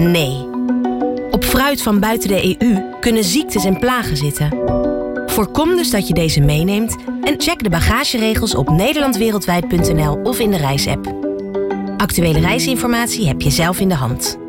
Nee. Op fruit van buiten de EU kunnen ziektes en plagen zitten. Voorkom dus dat je deze meeneemt en check de bagageregels op nederlandwereldwijd.nl of in de reisapp. Actuele reisinformatie heb je zelf in de hand.